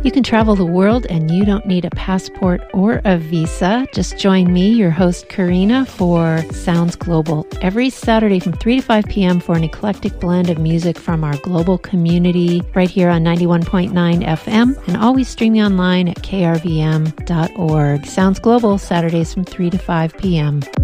You can travel the world and you don't need a passport or a visa. Just join me, your host Karina, for Sounds Global every Saturday from 3 to 5 p.m. for an eclectic blend of music from our global community right here on 91.9 FM and always streaming online at krvm.org. Sounds Global, Saturdays from 3 to 5 p.m.